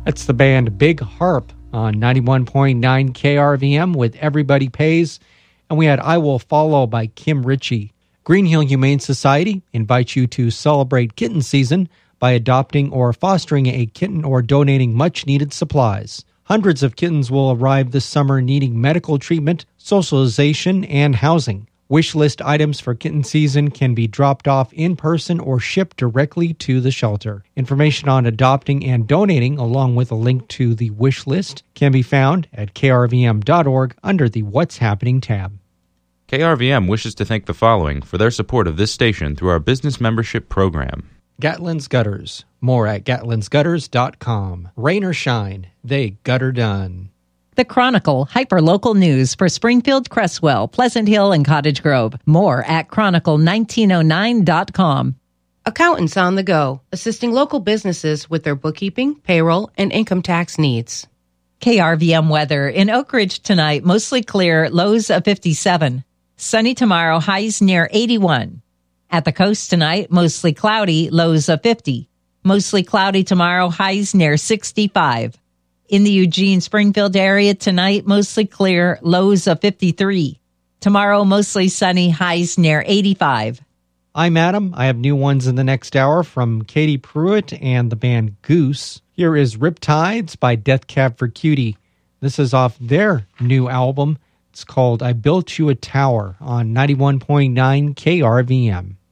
That's the band Big Harp on 91.9 KRVM with Everybody Pays. And we had I Will Follow by Kim Ritchie. Green Hill Humane Society invites you to celebrate kitten season by adopting or fostering a kitten or donating much-needed supplies. Hundreds of kittens will arrive this summer needing medical treatment, socialization, and housing. Wish list items for kitten season can be dropped off in person or shipped directly to the shelter. Information on adopting and donating, along with a link to the wish list, can be found at krvm.org under the What's Happening tab. KRVM wishes to thank the following for their support of this station through our business membership program. Gatlin's Gutters. More at gatlinsgutters.com. Rain or shine, they gutter done. The Chronicle, hyper-local news for Springfield, Cresswell, Pleasant Hill, and Cottage Grove. More at chronicle1909.com. Accountants on the go, assisting local businesses with their bookkeeping, payroll, and income tax needs. KRVM weather. In Oak Ridge tonight, mostly clear, lows of 57. Sunny tomorrow, highs near 81. At the coast tonight, mostly cloudy, lows of 50. Mostly cloudy tomorrow, highs near 65. In the Eugene-Springfield area tonight, mostly clear, lows of 53. Tomorrow, mostly sunny, highs near 85. I'm Adam. I have new ones in the next hour from Katie Pruitt and the band Goose. Here is Riptides by Death Cab for Cutie. This is off their new album. It's called I Built You a Tower on 91.9 KRVM.